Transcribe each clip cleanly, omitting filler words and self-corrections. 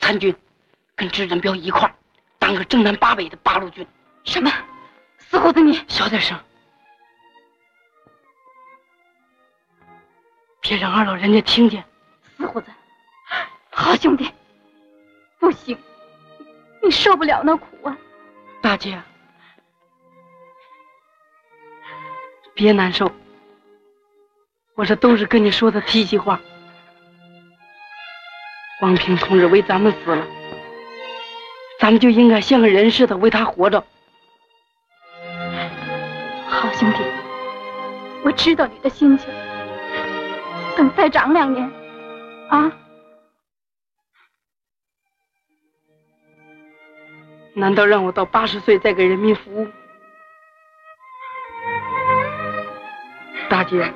参军，跟知人彪一块儿当个征南八北的八路军。 什么？死虎子你小点声，别让二老人家听见。 死虎子，好兄弟，不行，你受不了那苦啊！ 大姐，别难受，我这都是跟你说的提气话。王平同志为咱们死了，咱们就应该像个人似的为他活着。 好兄弟，我知道你的心情。等再长2年，啊？ 难道让我到80岁再给人民服务？大姐，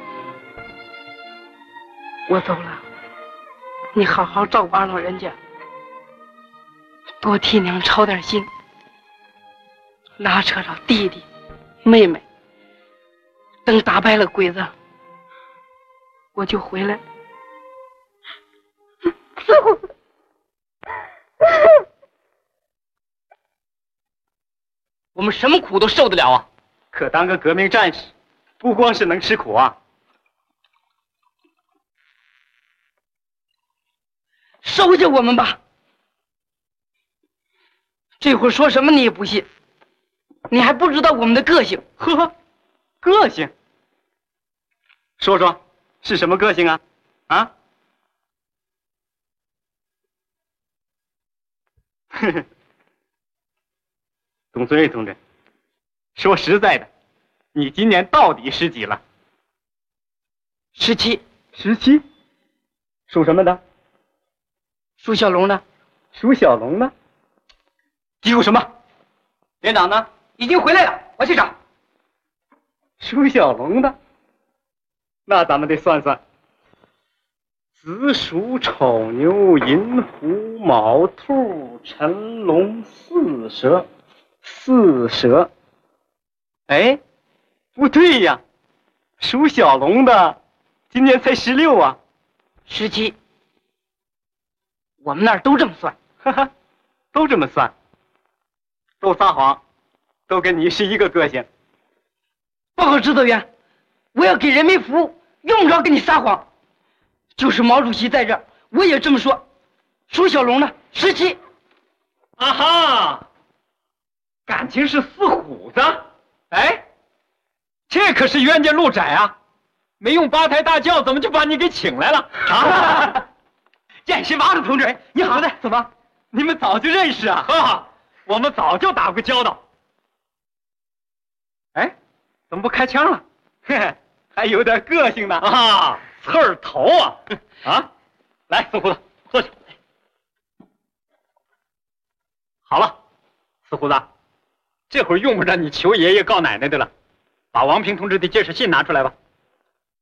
我走了，你好好照顾二老人家，多替娘操点心，拉扯着弟弟妹妹，等打败了鬼子，我就回来。我们什么苦都受得了啊！ 可当个革命战士，不光是能吃苦啊！ 收下我们吧！这会儿说什么你也不信，你还不知道我们的个性。 呵，个性？说说是什么个性啊？啊？呵呵。董存瑞同志，说实在的，你今年到底10几了 ？17。 17？属什么的？ 属小龙的。 属小龙的？嘀咕什么？连长呢？ 已经回来了，我去找。 属小龙的，那咱们得算算。子鼠、丑牛、寅虎、卯兔、辰龙、巳蛇。4蛇，哎，不对呀，属小龙的今年才16啊。 17，我们那儿都这么算。 哈哈，都这么算，都撒谎，都跟你是一个个性。 报告指导员，我要给人民服务，用不着跟你撒谎。就是毛主席在这儿，我也这么说。属小龙的17。 啊哈！感情是4虎子，哎，这可是冤家路窄啊！没用8抬大轿，怎么就把你给请来了？啊！见识马同志，你好的，怎么？你们早就认识啊？哈，我们早就打过交道。哎，怎么不开枪了？嘿嘿，还有点个性呢啊！刺儿头啊！啊，来，四胡子，坐下。好了，四胡子。这会儿用不着你求爷爷告奶奶的了，把王平同志的介绍信拿出来吧。